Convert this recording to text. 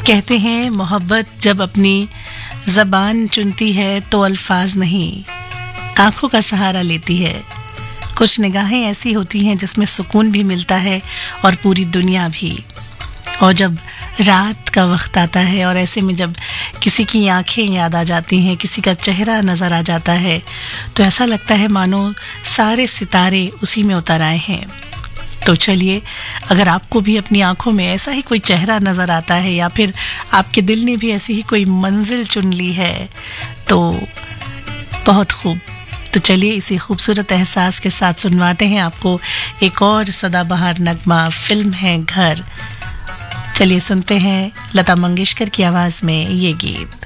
कहते हैं मोहब्बत जब अपनी ज़बान चुनती है तो अल्फाज नहीं, आंखों का सहारा लेती है। कुछ निगाहें ऐसी होती हैं जिसमें सुकून भी मिलता है और पूरी दुनिया भी। और जब रात का वक्त आता है और ऐसे में जब किसी की आंखें याद आ जाती हैं, किसी का चेहरा नज़र आ जाता है, तो ऐसा लगता है मानो सारे सितारे उसी में उतर आए हैं। तो चलिए, अगर आपको भी अपनी आंखों में ऐसा ही कोई चेहरा नज़र आता है या फिर आपके दिल ने भी ऐसी ही कोई मंजिल चुन ली है, तो बहुत खूब। तो चलिए, इसी खूबसूरत एहसास के साथ सुनवाते हैं आपको एक और सदाबहार नगमा। फिल्म है घर। चलिए सुनते हैं लता मंगेशकर की आवाज़ में ये गीत।